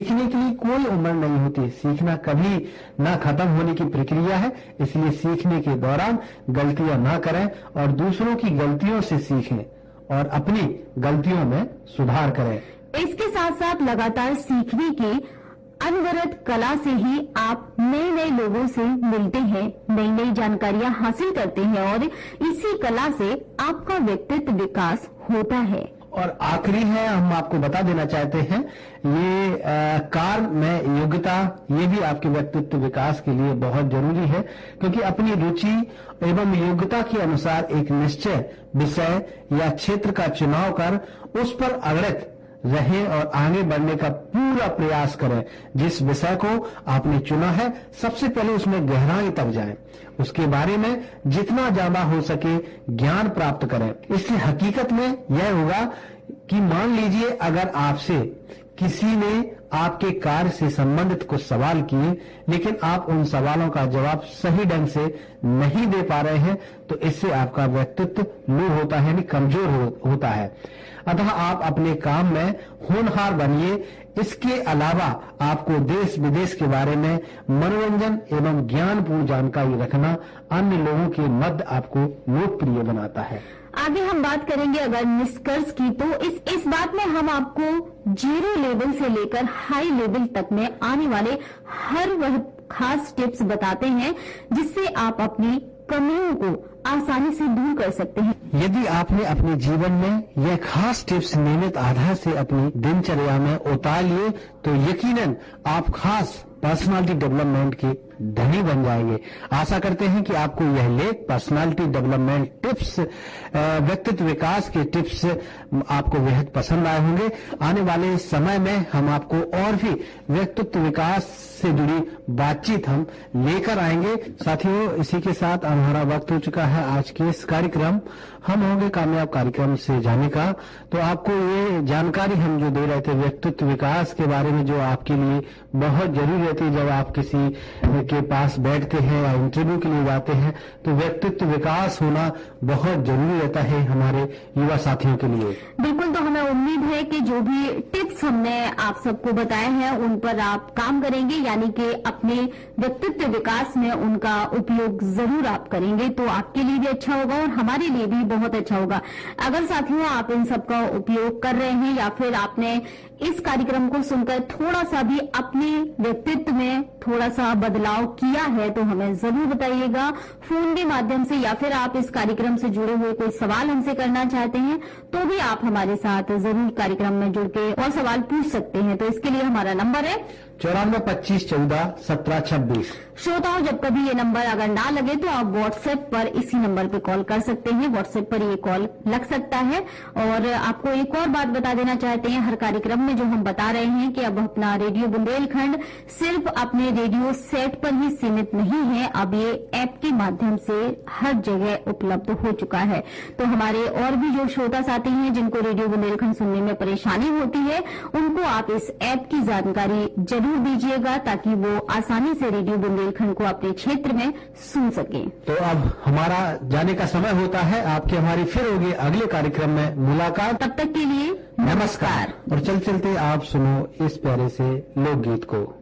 सीखने के लिए कोई उम्र नहीं होती। सीखना कभी ना खत्म होने की प्रक्रिया है, इसलिए सीखने के दौरान गलतियां ना करें और दूसरों की गलतियों से सीखें और अपनी गलतियों में सुधार करें। इसके साथ साथ लगातार सीखने की अनवरत कला से ही आप नए नए लोगों से मिलते हैं, नई नई जानकारियां हासिल करते हैं और इसी कला से आपका व्यक्तित्व विकास होता है। और आखिरी है, हम आपको बता देना चाहते हैं, ये कार्य में योग्यता, ये भी आपके व्यक्तित्व विकास के लिए बहुत जरूरी है, क्योंकि अपनी रुचि एवं योग्यता के अनुसार एक निश्चय विषय या क्षेत्र का चुनाव कर उस पर अग्रत रहें और आगे बढ़ने का पूरा प्रयास करें। जिस विषय को आपने चुना है, सबसे पहले उसमें गहराई तक जाएं, उसके बारे में जितना ज्यादा हो सके ज्ञान प्राप्त करें। इससे हकीकत में यह होगा कि मान लीजिए अगर आपसे किसी ने आपके कार्य से संबंधित कुछ सवाल किए, लेकिन आप उन सवालों का जवाब सही ढंग से नहीं दे पा रहे हैं, तो इससे आपका व्यक्तित्व लो होता है, यानी कमजोर होता है। अतः आप अपने काम में होनहार बनिए। इसके अलावा आपको देश विदेश के बारे में मनोरंजन एवं ज्ञानपूर्ण जानकारी रखना अन्य लोगों के मध्य आपको लोकप्रिय बनाता है। आगे हम बात करेंगे अगर निष्कर्ष की, तो इस बात में हम आपको 0 लेवल से लेकर हाई लेवल तक में आने वाले हर वह खास टिप्स बताते हैं जिससे आप अपनी कमियों को आसानी से दूर कर सकते हैं। यदि आपने अपने जीवन में यह खास टिप्स नियमित आधार से अपनी दिनचर्या में उतार लिए, तो यकीनन आप खास पर्सनालिटी डेवलपमेंट के धनी बन जाएंगे। आशा करते हैं कि आपको यह लेख पर्सनालिटी डेवलपमेंट टिप्स, व्यक्तित्व विकास के टिप्स आपको बेहद पसंद आए होंगे। आने वाले समय में हम आपको और भी व्यक्तित्व विकास से जुड़ी बातचीत हम लेकर आएंगे। साथियों, इसी के साथ हमारा वक्त हो चुका है आज के इस कार्यक्रम हम होंगे कामयाब कार्यक्रम से जाने का। तो आपको ये जानकारी हम जो दे रहे थे व्यक्तित्व विकास के बारे में, जो आपके लिए बहुत जरूरी रहती है जब आप किसी के पास बैठते हैं या इंटरव्यू के लिए जाते हैं, तो व्यक्तित्व विकास होना बहुत जरूरी रहता है हमारे युवा साथियों के लिए। बिल्कुल, तो हमें उम्मीद है कि जो भी टिप्स हमने आप सबको बताए हैं उन पर आप काम करेंगे, यानी कि अपने व्यक्तित्व विकास में उनका उपयोग जरूर आप करेंगे, तो आपके लिए भी अच्छा होगा और हमारे लिए भी बहुत अच्छा होगा। अगर साथियों आप इन सब का उपयोग कर रहे हैं या फिर आपने इस कार्यक्रम को सुनकर थोड़ा सा भी अपने व्यक्तित्व में थोड़ा सा बदलाव किया है, तो हमें जरूर बताइएगा फोन के माध्यम से, या फिर आप इस कार्यक्रम से जुड़े हुए कोई सवाल हमसे करना चाहते हैं तो भी आप हमारे साथ जरूर कार्यक्रम में जुड़ के और सवाल पूछ सकते हैं। तो इसके लिए हमारा नंबर है 94 25 14 17 26। श्रोताओं, जब कभी ये नंबर अगर ना लगे तो आप व्हाट्सएप पर इसी नंबर पे कॉल कर सकते हैं। व्हाट्सएप पर ये कॉल लग सकता है। और आपको एक और बात बता देना चाहते हैं, हर कार्यक्रम में जो हम बता रहे हैं कि अब अपना रेडियो बुंदेलखंड सिर्फ अपने रेडियो सेट पर ही सीमित नहीं है, अब ये ऐप के माध्यम से हर जगह उपलब्ध हो चुका है। तो हमारे और भी जो श्रोता साथी हैं जिनको रेडियो बुंदेलखंड सुनने में परेशानी होती है, उनको आप इस ऐप की जानकारी जरूर दीजिएगा ताकि वो आसानी से रेडियो बुंदेलखंड को अपने क्षेत्र में सुन सके। तो अब हमारा जाने का समय होता है। आपकी हमारी फिर होगी अगले कार्यक्रम में मुलाकात। तब तक के लिए नमस्कार। और चलते आप सुनो इस प्यारे से लोकगीत को।